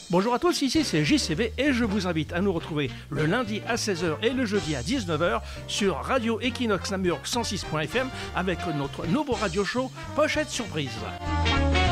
Bonjour à tous, ici c'est JCV et je vous invite à nous retrouver le lundi à 16h et le jeudi à 19h sur Radio Equinox Namur 106.fm avec notre nouveau radio show Pochette Surprise.